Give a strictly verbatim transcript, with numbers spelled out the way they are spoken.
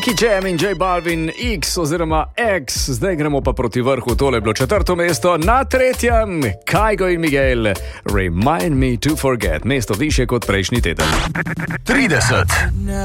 Nicky Jam in J Balvin X oziroma X, zdaj gremo pa proti vrhu, tole je bilo četrto mesto, na tretjem Kygo in Miguel, Remind Me to Forget, mesto više kot prejšnji teden. trideset.